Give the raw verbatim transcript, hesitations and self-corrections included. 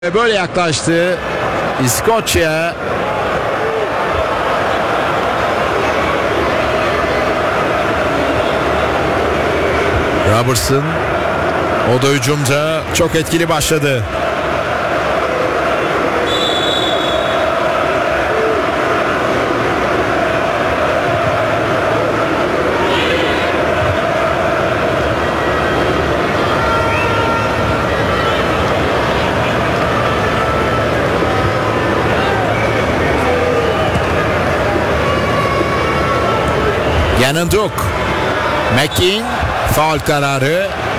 Böyle yaklaştı İskoçya. Robertson, o da hücumda çok etkili başladı. Yanınduk. McKean faul kararı.